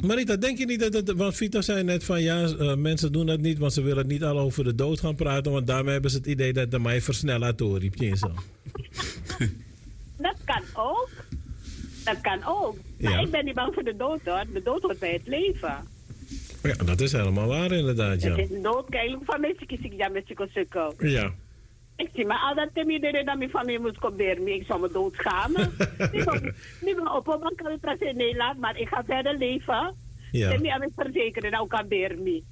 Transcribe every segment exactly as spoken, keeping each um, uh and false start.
Marita, denk je niet dat het... Want Vito zei net van ja, uh, mensen doen dat niet, want ze willen niet al over de dood gaan praten, want daarmee hebben ze het idee dat de mij versnellator riep zo. Dat kan ook. Dat kan ook. Maar Ja. ik ben niet bang voor de dood hoor. De dood hoort bij het leven. Ja, dat is helemaal waar inderdaad, ja. Het is dood. Kijk, van mensen kies ik ja met sukkel. Ja. Ik zie maar al dat temi de dat mijn familie moest komen. Ik zou me dood schamen. Niet meer op, man kan het in Nederland, maar ik ga verder leven. Ja. Temi aan het verzekeren, nou kan weer niet.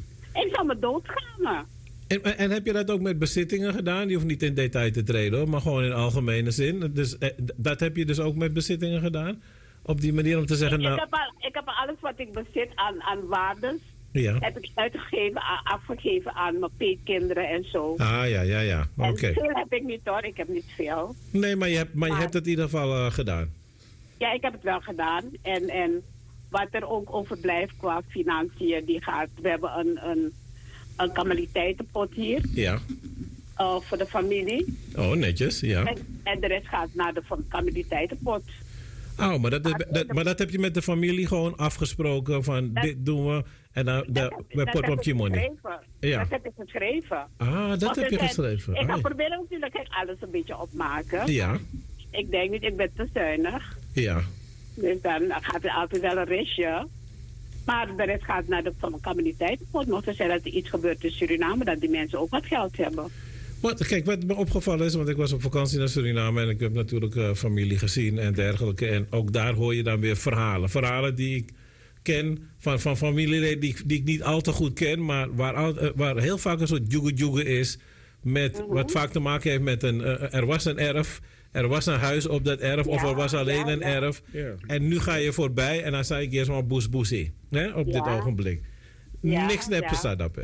Ik zou me dood schamen. En, en heb je dat ook met bezittingen gedaan? Je hoeft niet in detail te treden, hoor, maar gewoon in algemene zin. Dus, eh, dat heb je dus ook met bezittingen gedaan? Op die manier om te zeggen... Ik, nou, ik, heb, al, ik heb alles wat ik bezit aan, aan waardes. Ja. Heb ik uitgegeven, a- afgegeven aan mijn peetkinderen en zo. Ah, ja, ja, ja. Oké. En veel heb ik niet hoor, ik heb niet veel. Nee, maar je hebt, maar je Maar- hebt het in ieder geval uh, gedaan. Ja, ik heb het wel gedaan. En, en wat er ook overblijft qua financiën, die gaat... We hebben een, een, een kamaliteitenpot hier Ja. uh, voor de familie. Oh, netjes, ja. En, en de rest gaat naar de van- kamaliteitenpot. Oh, maar dat, is- dat, maar dat heb je met de familie gewoon afgesproken van Dat- dit doen we en dan Dat de, heb- we dat pot heb op ik je money. geschreven. Ja. Dat heb ik geschreven. Ah, dat Want heb er je zijn- geschreven. Ik ga Ah, proberen natuurlijk kijk, alles een beetje opmaken. ja, Ik denk niet, ik ben te zuinig. ja. Dus dan gaat er altijd wel een restje. Maar de rest gaat naar de van communiteitenpot. Mocht er zijn dat er iets gebeurt in Suriname, dat die mensen ook wat geld hebben. Wat, kijk, wat me opgevallen is, want ik was op vakantie naar Suriname en ik heb natuurlijk uh, familie gezien en dergelijke. En ook daar hoor je dan weer verhalen. Verhalen die ik ken van, van familieleden die, die ik niet al te goed ken, maar waar, al, uh, waar heel vaak een soort joege-joege is. Met, Mhm. Wat vaak te maken heeft met een. Uh, er was een erf, er was een huis op dat erf, of Ja, er was alleen ja, een ja. erf. Ja. En nu ga je voorbij en dan sta ik eerst maar boes boesie. Hè, op dit Ja. ogenblik. Ja, Niks neppen ja. staat op, hè.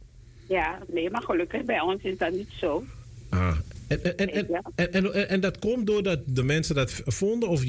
Ja, nee, maar gelukkig bij ons is dat niet zo. Ah. En, en, en, en, Ja. en, en, en dat komt doordat de mensen dat vonden? Of